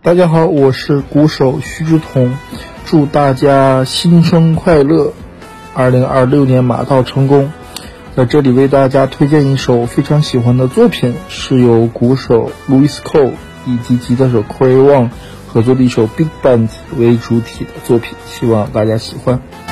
大家好，我是鼓手徐志同，祝大家新生快乐，2026年马到成功。在这里为大家推荐一首非常喜欢的作品，是由鼓手 Louis Cole 以及吉他手 Corey Wong 合作的一首 Big Band 为主体的作品，希望大家喜欢。